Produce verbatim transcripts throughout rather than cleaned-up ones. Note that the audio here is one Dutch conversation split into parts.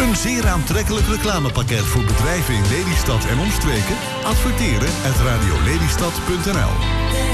Een zeer aantrekkelijk reclamepakket voor bedrijven in Lelystad en omstreken? Adverteren at radio lelystad punt n l.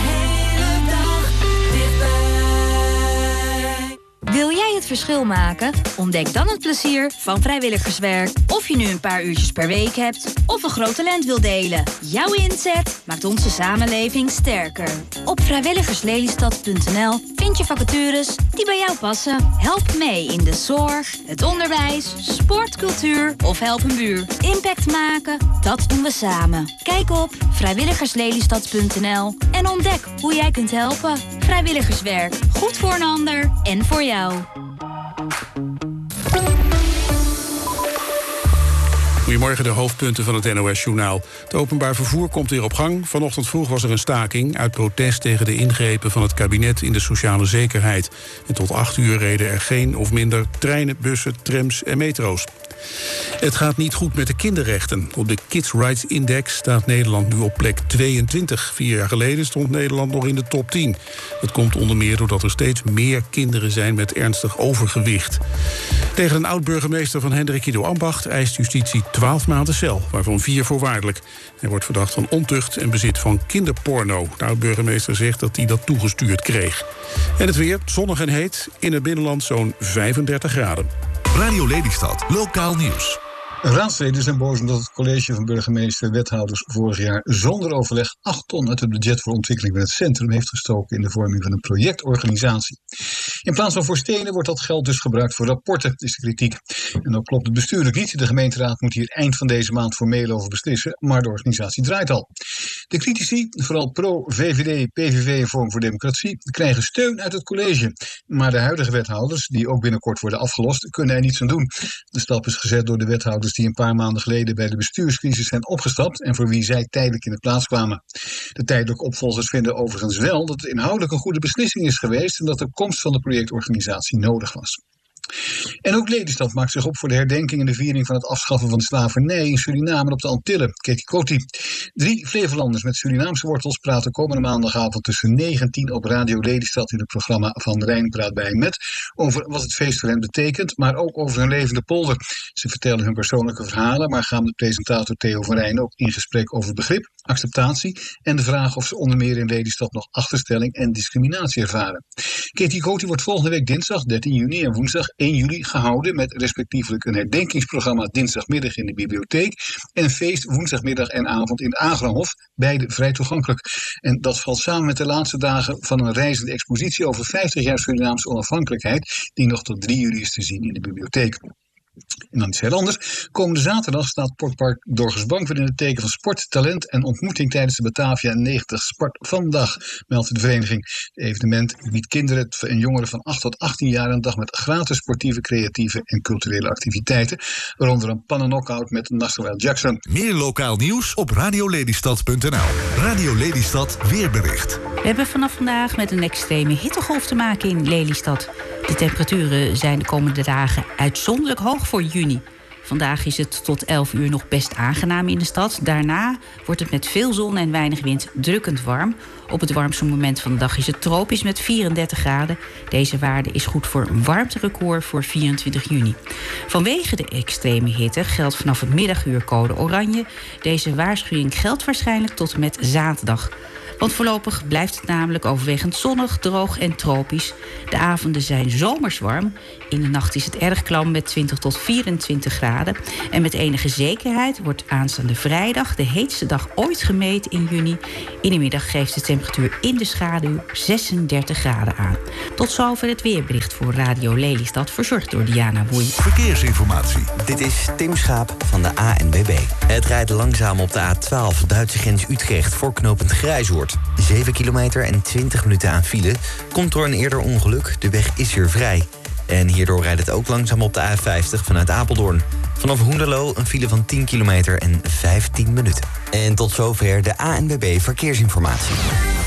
Wil jij het verschil maken? Ontdek dan het plezier van vrijwilligerswerk. Of je nu een paar uurtjes per week hebt of een groot talent wil delen. Jouw inzet maakt onze samenleving sterker. Op vrijwilligerslelystad punt n l vind je vacatures die bij jou passen. Help mee in de zorg, het onderwijs, sport, cultuur of help een buur. Impact maken, dat doen we samen. Kijk op vrijwilligerslelystad punt n l en ontdek hoe jij kunt helpen. Vrijwilligerswerk, goed voor een ander en voor jou. Goedemorgen, de hoofdpunten van het N O S-journaal. Het openbaar vervoer komt weer op gang. Vanochtend vroeg was er een staking uit protest tegen de ingrepen van het kabinet in de sociale zekerheid. En tot acht uur reden er geen of minder treinen, bussen, trams en metro's. Het gaat niet goed met de kinderrechten. Op de Kids Rights Index staat Nederland nu op plek tweeëntwintig. Vier jaar geleden stond Nederland nog in de top tien. Dat komt onder meer doordat er steeds meer kinderen zijn met ernstig overgewicht. Tegen een oud-burgemeester van Hendrikido Ambacht eist justitie twaalf maanden cel, waarvan vier voorwaardelijk. Hij wordt verdacht van ontucht en bezit van kinderporno. De oud-burgemeester zegt dat hij dat toegestuurd kreeg. En het weer, zonnig en heet, in het binnenland zo'n vijfendertig graden. Radio Lelystad, lokaal nieuws. Raadsleden zijn boos omdat het college van burgemeester en wethouders vorig jaar zonder overleg acht ton uit het budget voor ontwikkeling van het centrum heeft gestoken in de vorming van een projectorganisatie. In plaats van voor stenen wordt dat geld dus gebruikt voor rapporten, is de kritiek. En dan klopt het bestuurlijk niet. De gemeenteraad moet hier eind van deze maand formeel over beslissen, maar de organisatie draait al. De critici, vooral pro-V V D, P V V en Forum voor Democratie, krijgen steun uit het college. Maar de huidige wethouders, die ook binnenkort worden afgelost, kunnen er niets aan doen. De stap is gezet door de wethouders die een paar maanden geleden bij de bestuurscrisis zijn opgestapt en voor wie zij tijdelijk in de plaats kwamen. De tijdelijke opvolgers vinden overigens wel dat het inhoudelijk een goede beslissing is geweest en dat de komst van de projectorganisatie nodig was. En ook Lelystad maakt zich op voor de herdenking en de viering van het afschaffen van de slavernij in Suriname en op de Antillen. Katie Coty. Drie Flevolanders met Surinaamse wortels praten komende maandagavond tussen negen en tien op Radio Lelystad in het programma Van Rijn praat bij met over wat het feest voor hen betekent, maar ook over hun levende polder. Ze vertellen hun persoonlijke verhalen, maar gaan met presentator Theo van Rijn ook in gesprek over begrip, acceptatie en de vraag of ze onder meer in Lelystad nog achterstelling en discriminatie ervaren. Katie Coty wordt volgende week dinsdag dertien juni en woensdag één juli gehouden met respectievelijk een herdenkingsprogramma dinsdagmiddag in de bibliotheek en een feest woensdagmiddag en avond in het Agrahof, beide vrij toegankelijk. En dat valt samen met de laatste dagen van een reizende expositie over vijftig jaar Surinaamse onafhankelijkheid die nog tot drie juli is te zien in de bibliotheek. En dan iets heel anders. Komende zaterdag staat Sportpark Dorgersbank weer in het teken van sport, talent en ontmoeting tijdens de Batavia negentig Sport Vandaag, meldt de vereniging. Het evenement biedt kinderen en jongeren van acht tot achttien jaar een dag met gratis sportieve, creatieve en culturele activiteiten, waaronder een pannen-knockout met Nasser Jackson. Meer lokaal nieuws op radio lelystad punt n l. Radio Lelystad weerbericht. We hebben vanaf vandaag met een extreme hittegolf te maken in Lelystad. De temperaturen zijn de komende dagen uitzonderlijk hoog voor juni. Vandaag is het tot elf uur nog best aangenaam in de stad. Daarna wordt het met veel zon en weinig wind drukkend warm. Op het warmste moment van de dag is het tropisch met vierendertig graden. Deze waarde is goed voor een warmterecord voor vierentwintig juni. Vanwege de extreme hitte geldt vanaf het middaguur code oranje. Deze waarschuwing geldt waarschijnlijk tot en met zaterdag. Want voorlopig blijft het namelijk overwegend zonnig, droog en tropisch. De avonden zijn zomers warm. In de nacht is het erg klam met twintig tot vierentwintig graden. En met enige zekerheid wordt aanstaande vrijdag de heetste dag ooit gemeten in juni. In de middag geeft de temperatuur in de schaduw zesendertig graden aan. Tot zover het weerbericht voor Radio Lelystad, verzorgd door Diana Woei. Verkeersinformatie. Dit is Tim Schaap van de A N B B. Het rijdt langzaam op de A twaalf, Duitse grens Utrecht, voor knooppunt Grijzoord. zeven kilometer en twintig minuten aan file. Komt door een eerder ongeluk, de weg is weer vrij. En hierdoor rijdt het ook langzaam op de A vijftig vanuit Apeldoorn. Vanaf Hoenderloo een file van tien kilometer en vijftien minuten. En tot zover de A N B B Verkeersinformatie.